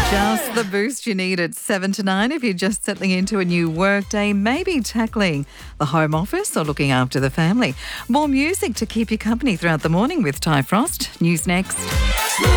Just the boost you need at 7 to 9 if you're just settling into a new workday, maybe tackling the home office or looking after the family. More music to keep you company throughout the morning with Ty Frost. News next.